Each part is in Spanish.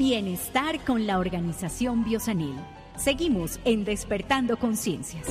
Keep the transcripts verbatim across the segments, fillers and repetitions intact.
Bienestar con la Organización Biosanil. Seguimos en Despertando Conciencias.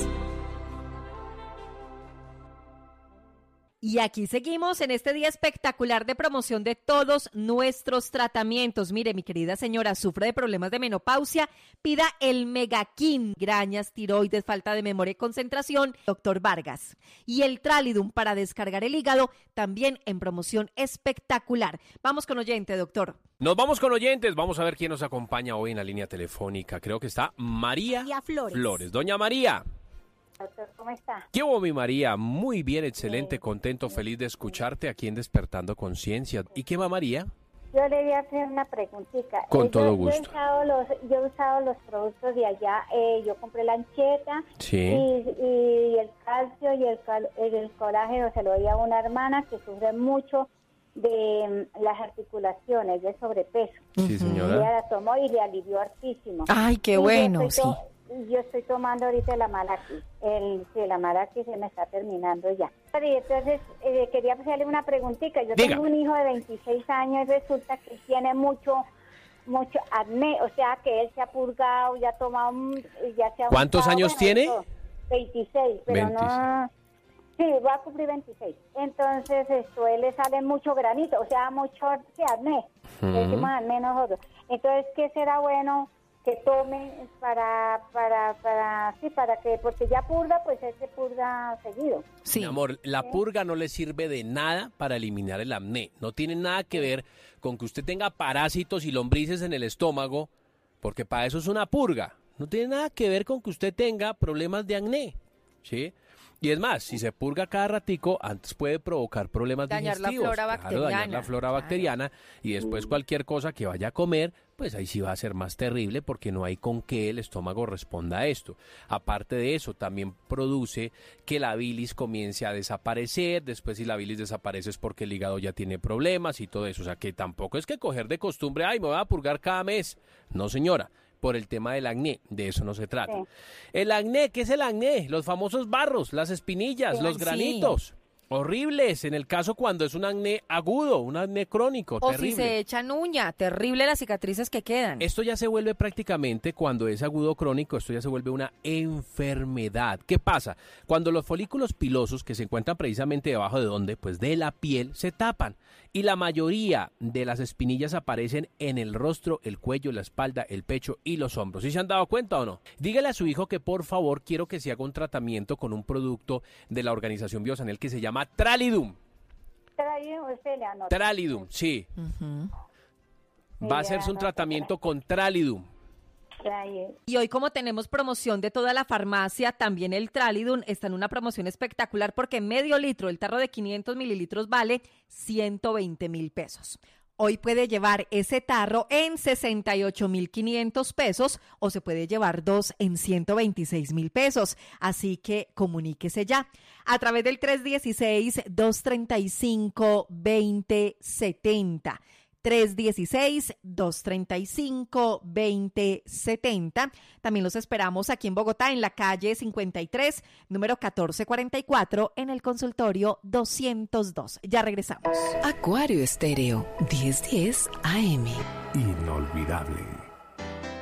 Y aquí seguimos en este día espectacular de promoción de todos nuestros tratamientos. Mire, mi querida señora, sufre de problemas de menopausia, pida el Megakin, grañas, tiroides, falta de memoria y concentración, doctor Vargas. Y el Tralidum para descargar el hígado, también en promoción espectacular. Vamos con oyente, doctor. Nos vamos con oyentes, vamos a ver quién nos acompaña hoy en la línea telefónica. Creo que está María, María Flores. Flores. Doña María. Doctor, ¿cómo está? ¿Qué hubo, mi María? Muy bien, excelente, Sí. contento, feliz de escucharte aquí en Despertando Conciencia. ¿Y qué va, María? Yo le voy a hacer una preguntita. Con Eh, todo yo, gusto. Yo he, usado los, yo he usado los productos de allá. Eh, yo compré la ancheta Sí. y, y el calcio y el, cal- el, el colágeno se lo di a una hermana que sufre mucho de mm, las articulaciones, de sobrepeso. Sí, señora. Ella la tomó y le alivió hartísimo. Ay, qué Y yo bueno, estoy sí. to- Yo estoy tomando ahorita la Malaquis. El, sí, la Malaquis se me está terminando ya. Y entonces eh, quería hacerle una preguntita. Yo Diga. tengo un hijo de veintiséis años y resulta que tiene mucho mucho acné, o sea que él se ha purgado, ya ha tomado, un- ya se ha ¿Cuántos untado, años bueno, tiene? todo. veintiséis, pero no... Sí, voy a cumplir veintiséis. Entonces, esto, él le sale mucho granito, o sea, mucho sí, acné. Ujú. Le decimos acné nosotros. Entonces, ¿qué será bueno que tome para, para, para, sí, para que, porque ya purga, pues él se purga seguido? Sí. Mi amor, la purga no le sirve de nada para eliminar el acné. No tiene nada que ver con que usted tenga parásitos y lombrices en el estómago, porque para eso es una purga. No tiene nada que ver con que usted tenga problemas de acné, ¿sí? Y es más, si se purga cada ratico, antes puede provocar problemas Dañar la digestivos. flora Claro, dañar bacteriana. la flora Claro. bacteriana y después cualquier cosa que vaya a comer, pues ahí sí va a ser más terrible porque no hay con qué el estómago responda a esto. Aparte de eso, también produce que la bilis comience a desaparecer. Después, si la bilis desaparece es porque el hígado ya tiene problemas y todo eso. O sea, que tampoco es que coger de costumbre, ay, me voy a purgar cada mes. No, señora. Por el tema del acné, de eso no se trata. Sí. El acné, ¿qué es el acné? Los famosos barros, las espinillas, Sí. los granitos. Horribles, en el caso cuando es un acné agudo, un acné crónico, O terrible. si se echan uña, terrible las cicatrices que quedan. Esto ya se vuelve prácticamente, cuando es agudo crónico, esto ya se vuelve una enfermedad. ¿Qué pasa? Cuando los folículos pilosos, que se encuentran precisamente debajo de donde, pues de la piel, se tapan. Y la mayoría de las espinillas aparecen en el rostro, el cuello, la espalda, el pecho y los hombros. ¿Sí se han dado cuenta o no? Dígale a su hijo que por favor quiero que se haga un tratamiento con un producto de la organización Biosanel que se llama Tralidum. Trae, usted le anota. Tralidum, sí. Va a hacerse un tratamiento con Tralidum. Trae. Y hoy, como tenemos promoción de toda la farmacia, también el Tralidum está en una promoción espectacular porque medio litro, el tarro de quinientos mililitros, vale ciento veinte mil pesos. Hoy puede llevar ese tarro en sesenta y ocho mil quinientos pesos o se puede llevar dos en ciento veintiséis mil pesos. Así que comuníquese ya a través del tres uno seis, dos tres cinco, dos cero siete cero. tres uno seis, dos tres cinco, dos cero siete cero. También los esperamos aquí en Bogotá, en la calle cincuenta y tres, número catorce cuarenta y cuatro, en el consultorio doscientos dos. Ya regresamos. Acuario Estéreo, diez diez A M. Inolvidable.